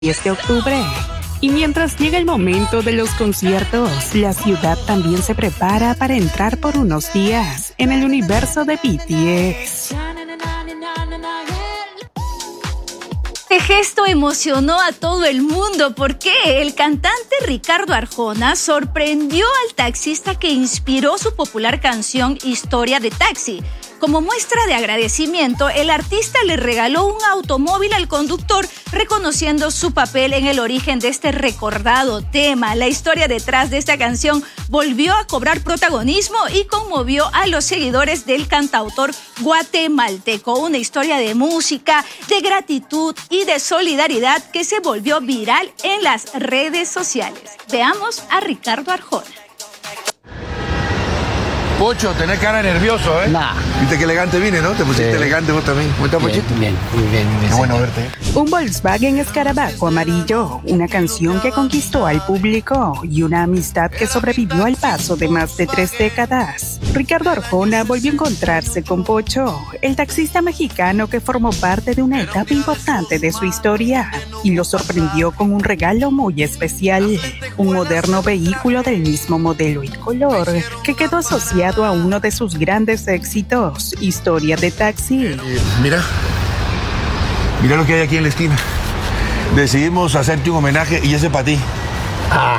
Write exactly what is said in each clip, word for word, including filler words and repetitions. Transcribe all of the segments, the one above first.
diez de octubre. Y mientras llega el momento de los conciertos, la ciudad también se prepara para entrar por unos días en el universo de B T S. Este gesto emocionó a todo el mundo porque el cantante Ricardo Arjona sorprendió al taxista que inspiró su popular canción Historia de Taxi. Como muestra de agradecimiento, el artista le regaló un automóvil al conductor, reconociendo su papel en el origen de este recordado tema. La historia detrás de esta canción volvió a cobrar protagonismo y conmovió a los seguidores del cantautor guatemalteco. Una historia de música, de gratitud y de solidaridad que se volvió viral en las redes sociales. Veamos a Ricardo Arjona. Pocho, tenés cara nervioso, ¿eh? Nah. Viste qué elegante vine, ¿no? Te pusiste sí. elegante vos también. ¿Cómo estás, Pochito? Bien, muy bien, muy bien. Qué bueno verte. Un Volkswagen Escarabajo Amarillo, una canción que conquistó al público y una amistad que sobrevivió al paso de más de tres décadas. Ricardo Arjona volvió a encontrarse con Pocho, el taxista mexicano que formó parte de una etapa importante de su historia y lo sorprendió con un regalo muy especial, un moderno vehículo del mismo modelo y color que quedó asociado a uno de sus grandes éxitos, Historia de Taxi. Eh, mira, mira lo que hay aquí en la esquina. Decidimos hacerte un homenaje y ese para ti. Ah.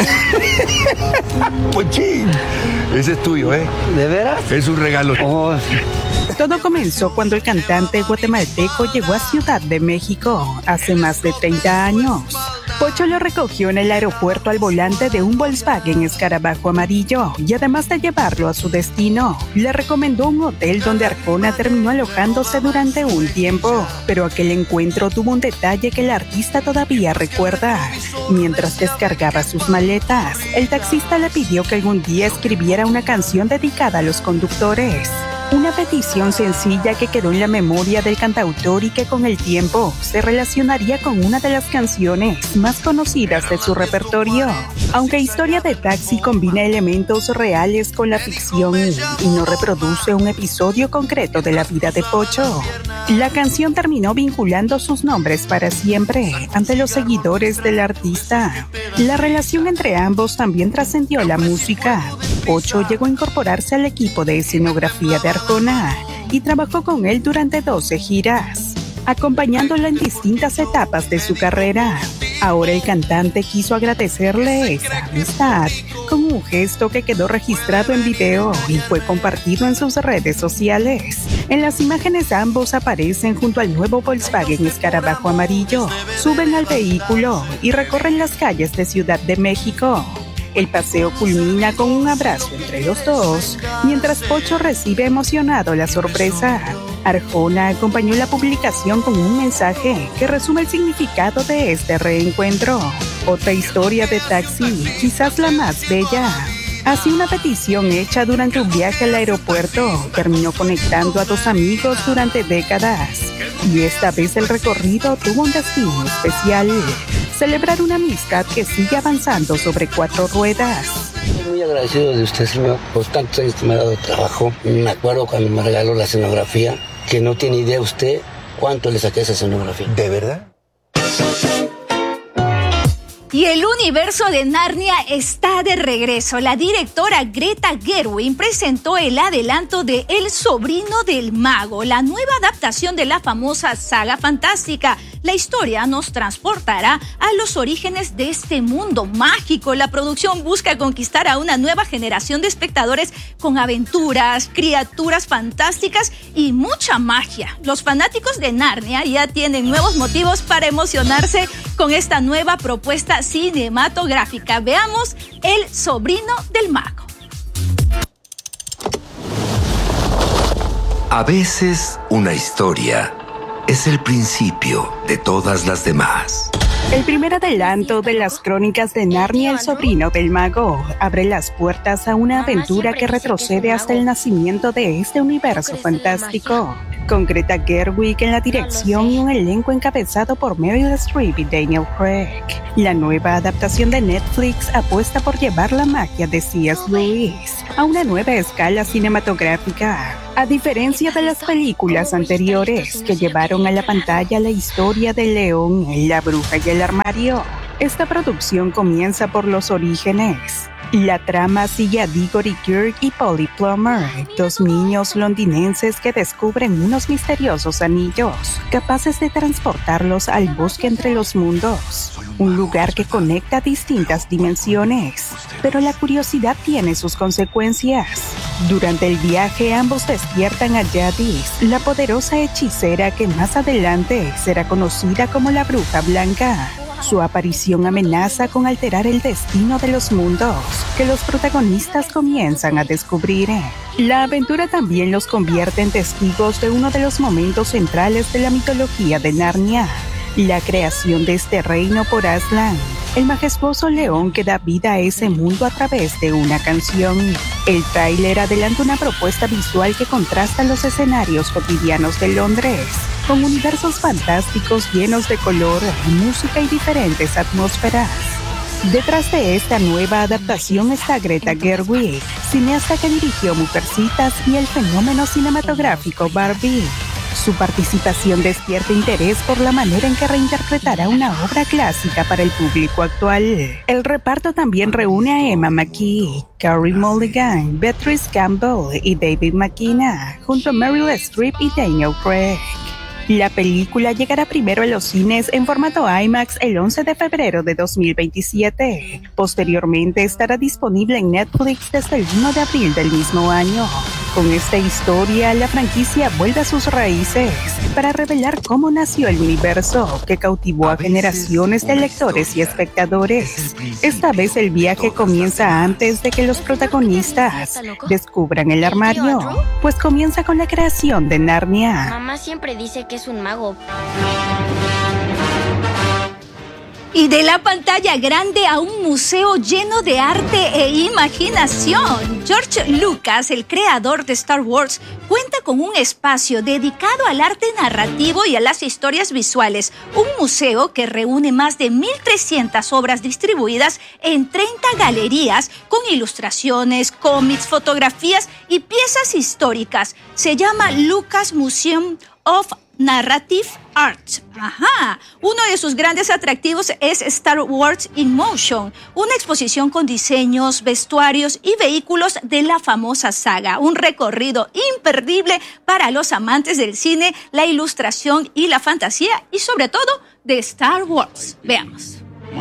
Pochín, ese es tuyo, ¿eh? ¿De veras? Es un regalo. Oh. Todo comenzó cuando el cantante guatemalteco llegó a Ciudad de México hace más de treinta años. Pocho lo recogió en el aeropuerto al volante de un Volkswagen Escarabajo Amarillo y además de llevarlo a su destino, le recomendó un hotel donde Arjona terminó alojándose durante un tiempo. Pero aquel encuentro tuvo un detalle que el artista todavía recuerda. Mientras descargaba sus maletas, el taxista le pidió que algún día escribiera una canción dedicada a los conductores. Una petición sencilla que quedó en la memoria del cantautor y que con el tiempo se relacionaría con una de las canciones más conocidas de su repertorio. Aunque Historia de Taxi combina elementos reales con la ficción y no reproduce un episodio concreto de la vida de Pocho, la canción terminó vinculando sus nombres para siempre ante los seguidores del artista. La relación entre ambos también trascendió la música. Pocho llegó a incorporarse al equipo de escenografía de Arjona y trabajó con él durante doce giras, acompañándolo en distintas etapas de su carrera. Ahora el cantante quiso agradecerle esa amistad con un gesto que quedó registrado en video y fue compartido en sus redes sociales. En las imágenes ambos aparecen junto al nuevo Volkswagen Escarabajo Amarillo, suben al vehículo y recorren las calles de Ciudad de México. El paseo culmina con un abrazo entre los dos, mientras Pocho recibe emocionado la sorpresa. Arjona acompañó la publicación con un mensaje que resume el significado de este reencuentro. Otra historia de taxi, quizás la más bella. Así, una petición hecha durante un viaje al aeropuerto terminó conectando a dos amigos durante décadas. Y esta vez el recorrido tuvo un destino especial: celebrar una amistad que sigue avanzando sobre cuatro ruedas. Estoy muy agradecido de usted, señor, por tantos años que me ha dado trabajo. Me acuerdo cuando me regaló la escenografía, que no tiene idea usted cuánto le saqué a esa escenografía. ¿De verdad? Y el universo de Narnia está de regreso. La directora Greta Gerwig presentó el adelanto de El sobrino del mago, la nueva adaptación de la famosa saga fantástica. La historia nos transportará a los orígenes de este mundo mágico. La producción busca conquistar a una nueva generación de espectadores con aventuras, criaturas fantásticas y mucha magia. Los fanáticos de Narnia ya tienen nuevos motivos para emocionarse con esta nueva propuesta cinematográfica. Veamos El sobrino del mago. A veces una historia es el principio de todas las demás. El primer adelanto de las crónicas de Narnia, El sobrino del mago, abre las puertas a una aventura que retrocede hasta el nacimiento de este universo fantástico. con Greta Gerwig en la dirección y un elenco encabezado por Meryl Streep y Daniel Craig. La nueva adaptación de Netflix apuesta por llevar la magia de C S Lewis a una nueva escala cinematográfica. A diferencia de las películas anteriores que llevaron a la pantalla la historia del león, la bruja y el armario, esta producción comienza por los orígenes. La trama sigue a Diggory Kirk y Polly Plummer, dos niños londinenses que descubren unos misteriosos anillos capaces de transportarlos al bosque entre los mundos, un lugar que conecta distintas dimensiones. Pero la curiosidad tiene sus consecuencias. Durante el viaje, ambos despiertan a Jadis, la poderosa hechicera que más adelante será conocida como la Bruja Blanca. Su aparición amenaza con alterar el destino de los mundos que los protagonistas comienzan a descubrir. La aventura también los convierte en testigos de uno de los momentos centrales de la mitología de Narnia, la creación de este reino por Aslan, el majestuoso león que da vida a ese mundo a través de una canción. El tráiler adelanta una propuesta visual que contrasta los escenarios cotidianos de Londres con universos fantásticos llenos de color, música y diferentes atmósferas. Detrás de esta nueva adaptación está Greta Gerwig, cineasta que dirigió Mujercitas y el fenómeno cinematográfico Barbie. Su participación despierta interés por la manera en que reinterpretará una obra clásica para el público actual. El reparto también reúne a Emma McKee, Carey Mulligan, Beatrice Campbell y David McKenna, junto a Meryl Streep y Daniel Craig. La película llegará primero a los cines en formato IMAX el once de febrero de dos mil veintisiete. Posteriormente estará disponible en Netflix desde el uno de abril del mismo año. Con esta historia, la franquicia vuelve a sus raíces para revelar cómo nació el universo que cautivó a generaciones de lectores y espectadores. Esta vez el viaje comienza antes de que los protagonistas descubran el armario, pues comienza con la creación de Narnia. Mamá siempre dice que es un mago. Y de la pantalla grande a un museo lleno de arte e imaginación. George Lucas, el creador de Star Wars, cuenta con un espacio dedicado al arte narrativo y a las historias visuales. Un museo que reúne más de mil trescientas obras distribuidas en treinta galerías con ilustraciones, cómics, fotografías y piezas históricas. Se llama Lucas Museum of Narrative Art. Ajá. Uno de sus grandes atractivos es Star Wars in Motion, una exposición con diseños, vestuarios y vehículos de la famosa saga. Un recorrido imperdible para los amantes del cine, la ilustración y la fantasía, y sobre todo de Star Wars. Veamos.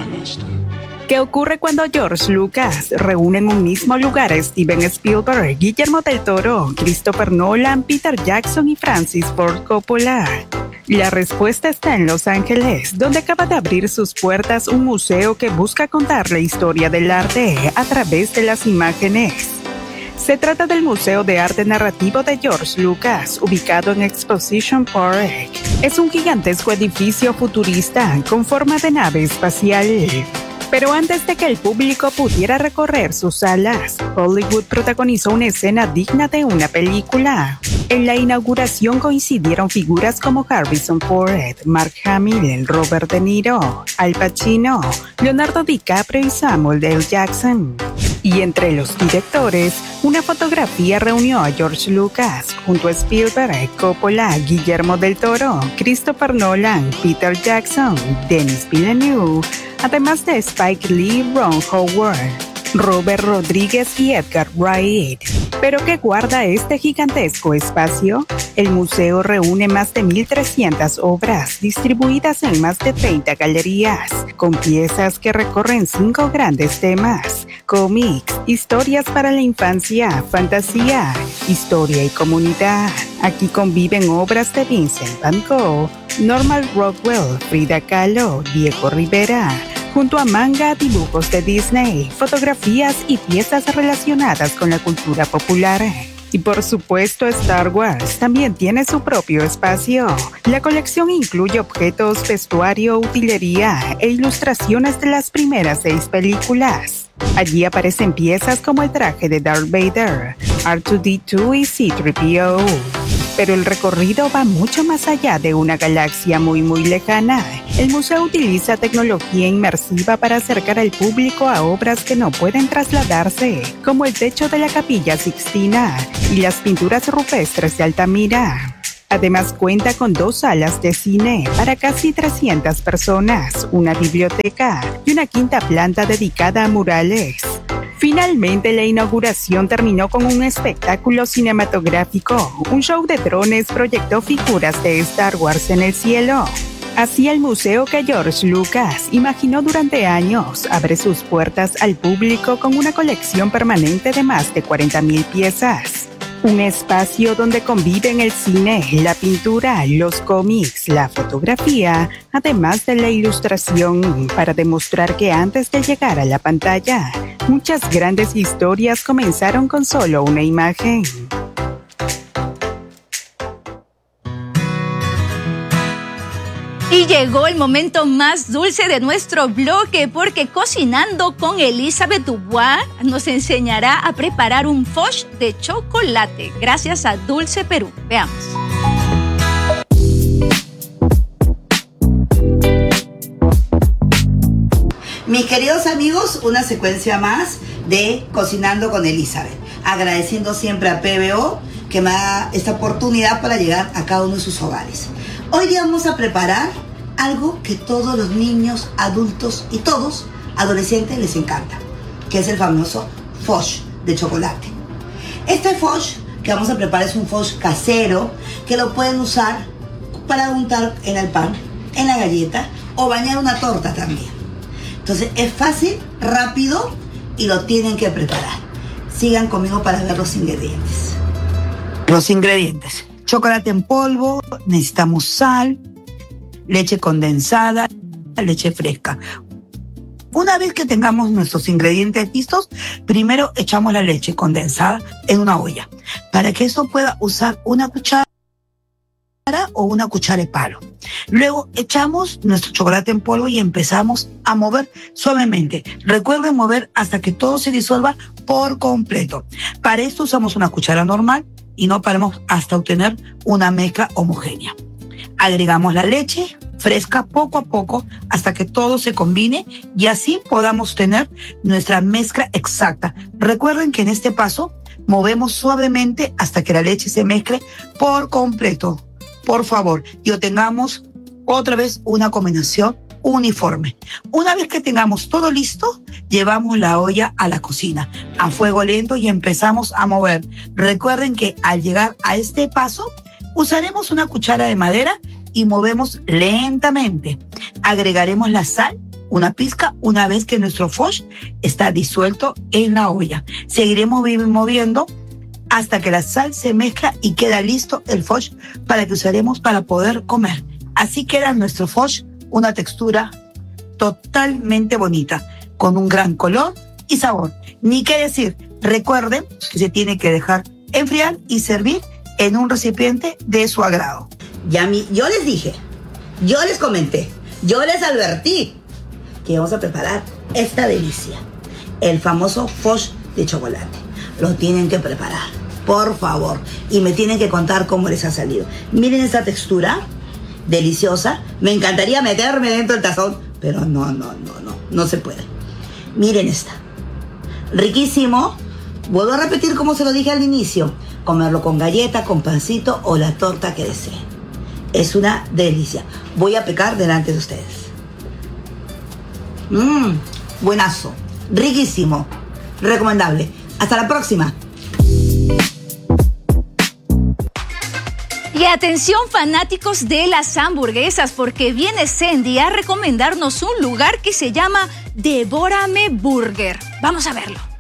¿Qué ocurre cuando George Lucas reúne en un mismo lugar a Steven Spielberg, Guillermo del Toro, Christopher Nolan, Peter Jackson y Francis Ford Coppola? La respuesta está en Los Ángeles, donde acaba de abrir sus puertas un museo que busca contar la historia del arte a través de las imágenes. Se trata del Museo de Arte Narrativo de George Lucas, ubicado en Exposition Park. Es un gigantesco edificio futurista con forma de nave espacial. Pero antes de que el público pudiera recorrer sus salas, Hollywood protagonizó una escena digna de una película. En la inauguración coincidieron figuras como Harrison Ford, Mark Hamill, Robert De Niro, Al Pacino, Leonardo DiCaprio y Samuel L. Jackson. Y entre los directores, una fotografía reunió a George Lucas junto a Spielberg, Coppola, Guillermo del Toro, Christopher Nolan, Peter Jackson, Denis Villeneuve, además de Spike Lee, Ron Howard, Robert Rodríguez y Edgar Wright. ¿Pero qué guarda este gigantesco espacio? El museo reúne más de mil trescientas obras distribuidas en más de treinta galerías, con piezas que recorren cinco grandes temas: cómics, historias para la infancia, fantasía, historia y comunidad. Aquí conviven obras de Vincent Van Gogh, Norman Rockwell, Frida Kahlo, Diego Rivera, junto a manga, dibujos de Disney, fotografías y piezas relacionadas con la cultura popular. Y por supuesto, Star Wars también tiene su propio espacio. La colección incluye objetos, vestuario, utilería e ilustraciones de las primeras seis películas. Allí aparecen piezas como el traje de Darth Vader, R dos D dos y C tres P O. Pero el recorrido va mucho más allá de una galaxia muy muy lejana. El museo utiliza tecnología inmersiva para acercar al público a obras que no pueden trasladarse, como el techo de la Capilla Sixtina y las pinturas rupestres de Altamira. Además cuenta con dos salas de cine para casi trescientas personas, una biblioteca y una quinta planta dedicada a murales. Finalmente, la inauguración terminó con un espectáculo cinematográfico. Un show de drones proyectó figuras de Star Wars en el cielo. Así, el museo que George Lucas imaginó durante años abre sus puertas al público con una colección permanente de más de cuarenta mil piezas. Un espacio donde conviven el cine, la pintura, los cómics, la fotografía, además de la ilustración, para demostrar que antes de llegar a la pantalla, muchas grandes historias comenzaron con solo una imagen. Y llegó el momento más dulce de nuestro bloque, porque Cocinando con Elizabeth Dubois nos enseñará a preparar un foch de chocolate gracias a Dulce Perú. Veamos. Mis queridos amigos, una secuencia más de Cocinando con Elizabeth. Agradeciendo siempre a P B O que me da esta oportunidad para llegar a cada uno de sus hogares. Hoy día vamos a preparar algo que todos los niños, adultos y todos adolescentes les encanta, que es el famoso foch de chocolate. Este foch que vamos a preparar es un foch casero que lo pueden usar para untar en el pan, en la galleta o bañar una torta también. Entonces es fácil, rápido y lo tienen que preparar. Sigan conmigo para ver los ingredientes. Los ingredientes: chocolate en polvo, necesitamos sal, leche condensada, leche fresca. Una vez que tengamos nuestros ingredientes listos, primero echamos la leche condensada en una olla, para que eso pueda usar una cuchara o una cuchara de palo. Luego echamos nuestro chocolate en polvo y empezamos a mover suavemente. Recuerden mover hasta que todo se disuelva por completo. Para esto usamos una cuchara normal y no paramos hasta obtener una mezcla homogénea. Agregamos la leche fresca poco a poco hasta que todo se combine y así podamos tener nuestra mezcla exacta. Recuerden que en este paso movemos suavemente hasta que la leche se mezcle por completo, por favor, y obtengamos otra vez una combinación uniforme. Una vez que tengamos todo listo, llevamos la olla a la cocina a fuego lento y empezamos a mover. Recuerden que al llegar a este paso, usaremos una cuchara de madera y movemos lentamente. Agregaremos la sal, una pizca, una vez que nuestro foch está disuelto en la olla. Seguiremos moviendo hasta que la sal se mezcla y queda listo el foch para que usaremos para poder comer. Así queda nuestro foch, una textura totalmente bonita, con un gran color y sabor. Ni qué decir, recuerden que se tiene que dejar enfriar y servir en un recipiente de su agrado. Ya mi, yo les dije, yo les comenté, yo les advertí que vamos a preparar esta delicia, el famoso foch de chocolate. Lo tienen que preparar, por favor, y me tienen que contar cómo les ha salido. Miren esta textura deliciosa. Me encantaría meterme dentro del tazón, pero no, no, no, no, no se puede. Miren esta, riquísimo. Vuelvo a repetir como se lo dije al inicio, comerlo con galleta, con pancito o la torta que deseen. Es una delicia. Voy a pecar delante de ustedes. Mmm, buenazo, riquísimo, recomendable. Hasta la próxima. Y atención, fanáticos de las hamburguesas, porque viene Sandy a recomendarnos un lugar que se llama Devórame Burger. Vamos a verlo.